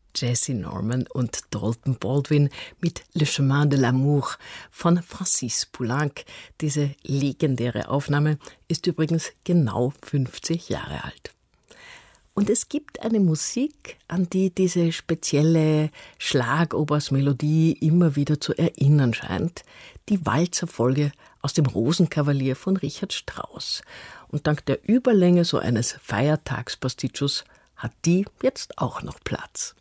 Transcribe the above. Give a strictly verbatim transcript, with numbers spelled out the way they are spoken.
Jessye Norman und Dalton Baldwin mit Le Chemin de l'Amour von Francis Poulenc. Diese legendäre Aufnahme ist übrigens genau fünfzig Jahre alt. Und es gibt eine Musik, an die diese spezielle Schlagobersmelodie immer wieder zu erinnern scheint. Die Walzerfolge aus dem Rosenkavalier von Richard Strauss. Und dank der Überlänge so eines Feiertagspasticcios hat die jetzt auch noch Platz.